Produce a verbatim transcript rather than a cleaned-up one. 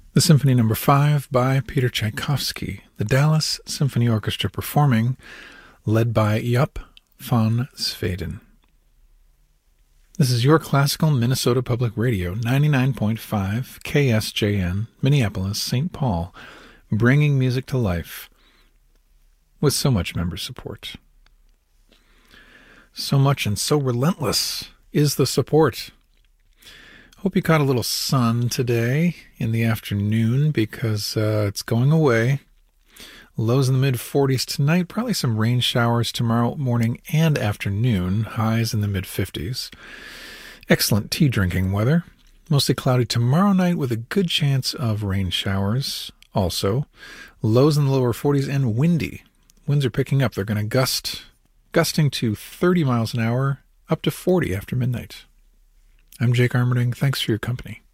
The Symphony Number five by Peter Tchaikovsky, the Dallas Symphony Orchestra performing, led by Jaap van Zweden. This is your classical Minnesota Public Radio, ninety-nine point five K S J N, Minneapolis, Saint Paul, bringing music to life with so much member support. So much and so relentless is the support. Hope you caught a little sun today in the afternoon because uh, it's going away. Lows in the mid forties tonight, probably some rain showers tomorrow morning and afternoon, highs in the mid fifties. Excellent tea drinking weather. Mostly cloudy tomorrow night with a good chance of rain showers also. Lows in the lower forties and windy. Winds are picking up. They're going to gust, gusting to thirty miles an hour, up to forty after midnight. I'm Jake Armerding. Thanks for your company.